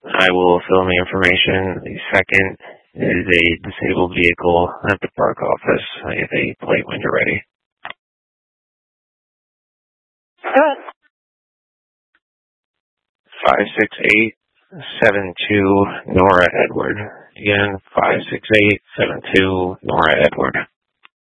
I will fill in the information. The second is a disabled vehicle at the park office. I have a plate when you're ready. Good. 56872 Nora Edward. Again, 56872 Nora Edward.